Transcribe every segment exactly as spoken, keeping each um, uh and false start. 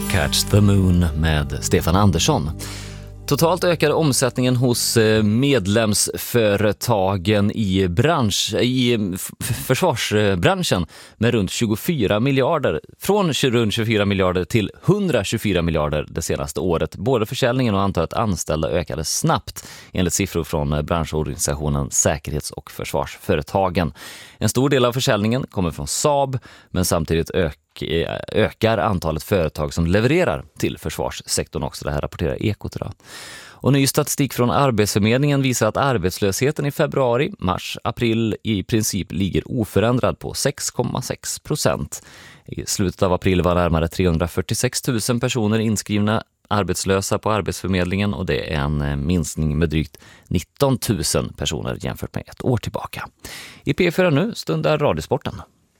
Catch the Moon med Stefan Andersson. Totalt ökar omsättningen hos medlemsföretagen i, bransch, i försvarsbranschen med runt tjugofyra miljarder. Från runt tjugofyra miljarder till hundratjugofyra miljarder det senaste året. Både försäljningen och antalet anställda ökade snabbt enligt siffror från branschorganisationen Säkerhets- och försvarsföretagen. En stor del av försäljningen kommer från Saab, men samtidigt ökar ökar antalet företag som levererar till försvarssektorn också. Det här rapporterar Ekot idag. Och ny statistik från Arbetsförmedlingen visar att arbetslösheten i februari, mars, april i princip ligger oförändrad på sex komma sex procent. I slutet av april var närmare trehundrafyrtiosex tusen personer inskrivna arbetslösa på Arbetsförmedlingen, och det är en minskning med drygt nitton tusen personer jämfört med ett år tillbaka. I P fyra nu stundar Radiosporten.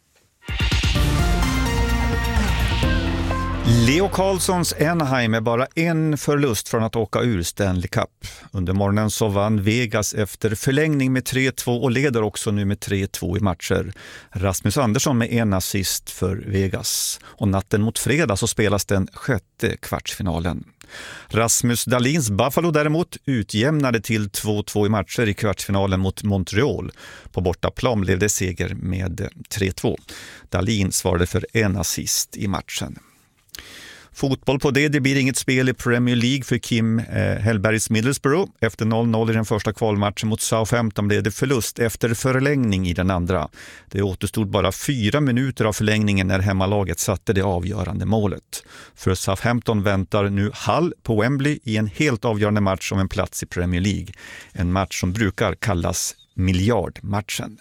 Leo Carlssons Anaheim är bara en förlust från att åka ur Stanley Cup. Under morgonen så vann Vegas efter förlängning med tre två och leder också nu med tre två i matcher. Rasmus Andersson med en assist för Vegas. Och natten mot fredag så spelas den sjätte kvartsfinalen. Rasmus Dahlins Buffalo däremot utjämnade till två två i matcher i kvartsfinalen mot Montreal. På bortaplan blev det seger med tre två. Dahlin svarade för en assist i matchen. Fotboll på det, det blir inget spel i Premier League för Kim eh, Hellbergs Middlesbrough. Efter noll noll i den första kvalmatchen mot Southampton blev det förlust efter förlängning i den andra. Det återstod bara fyra minuter av förlängningen när hemmalaget satte det avgörande målet. För Southampton väntar nu Hull på Wembley i en helt avgörande match om en plats i Premier League. En match som brukar kallas miljardmatchen.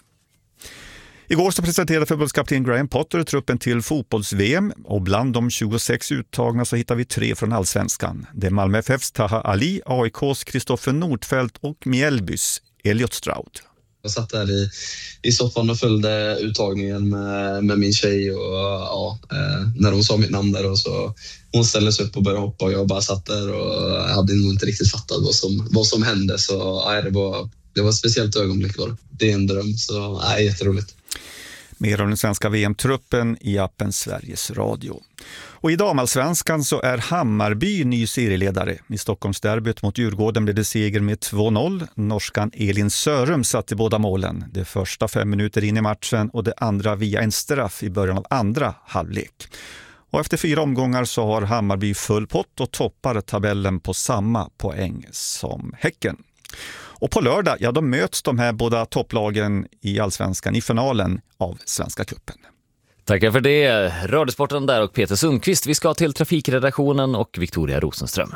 Igår så presenterade förbundskapten Graham Potter truppen till fotbolls-V M, och bland de tjugosex uttagna så hittar vi tre från Allsvenskan. Det är Malmö F F:s Taha Ali, A I K:s Kristoffer Nordfeldt och Mjällbys Elliot Stroud. Jag satt där i, i soffan och följde uttagningen med, med min tjej, och ja, eh, när hon sa mitt namn där, och så hon ställde sig upp och började hoppa, och jag bara satt där och jag hade nog inte riktigt fattat vad som, vad som hände. Så ja, det var, det var ett speciellt ögonblick. Var det. det är en dröm, så ja, jätteroligt. Mer om den svenska V M-truppen i appen Sveriges Radio. Och i damallsvenskan så är Hammarby ny serieledare. I Stockholmsderbyt mot Djurgården blev det seger med två noll. Norskan Elin Sörum satt i båda målen. Det första fem minuter in i matchen och det andra via en straff i början av andra halvlek. Och efter fyra omgångar så har Hammarby full pott och toppar tabellen på samma poäng som Häcken. Och på lördag, ja, då möts de här båda topplagen i Allsvenskan i finalen av Svenska cupen. Tackar för det, Radiosporten där och Peter Sundqvist. Vi ska till trafikredaktionen och Victoria Rosenström.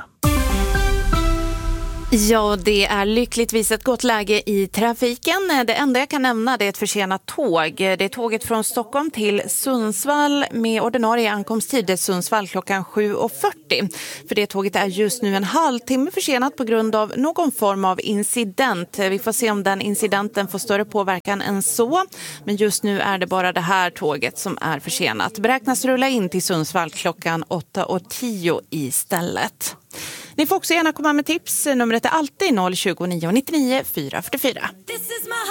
Ja, det är lyckligtvis ett gott läge i trafiken. Det enda jag kan nämna det är ett försenat tåg. Det är tåget från Stockholm till Sundsvall med ordinarie ankomsttid i Sundsvall klockan sju fyrtio. För det tåget är just nu en halvtimme försenat på grund av någon form av incident. Vi får se om den incidenten får större påverkan än så. Men just nu är det bara det här tåget som är försenat. Beräknas rulla in till Sundsvall klockan åtta tio istället. Ni får också gärna komma med tips. Numret är alltid noll tjugonio nittionio fyra fyrtiofyra.